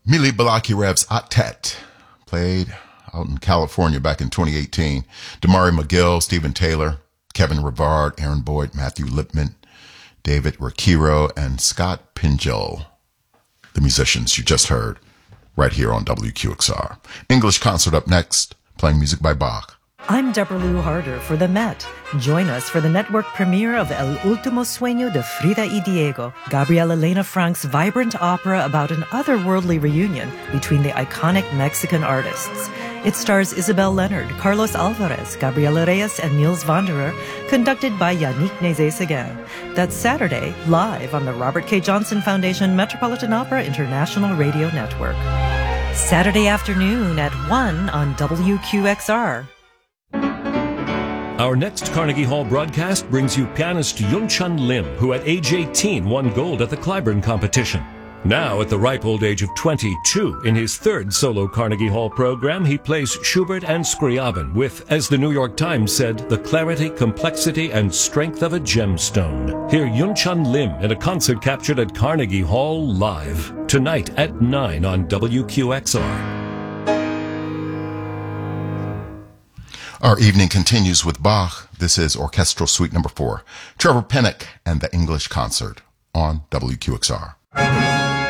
Mili Balakirev's Octet, played out in California back in 2018. Damari McGill, Stephen Taylor, Kevin Rivard, Aaron Boyd, Matthew Lipman, David Rakiro, and Scott Pinjol, the musicians you just heard right here on WQXR. English concert up next, playing music by Bach. I'm Deborah Lou Harder for the Met. Join us for the network premiere of El Último Sueño de Frida y Diego, Gabriel Elena Frank's vibrant opera about an otherworldly reunion between the iconic Mexican artists. It stars Isabel Leonard, Carlos Alvarez, Gabriela Reyes, and Niels Wanderer, conducted by Yannick Nézet-Séguin. That's Saturday, live on the Robert K. Johnson Foundation Metropolitan Opera International Radio Network. Saturday afternoon at 1 on WQXR. Our next Carnegie Hall broadcast brings you pianist Yun-Chun Lim, who at age 18 won gold at the Clyburn competition. Now, at the ripe old age of 22, in his third solo Carnegie Hall program, he plays Schubert and Scriabin with, as the New York Times said, the clarity, complexity, and strength of a gemstone. Hear Yun-Chun Lim in a concert captured at Carnegie Hall live, tonight at 9 on WQXR. Our evening continues with Bach. This is Orchestral Suite number 4. Trevor Pinnock and the English Concert on WQXR.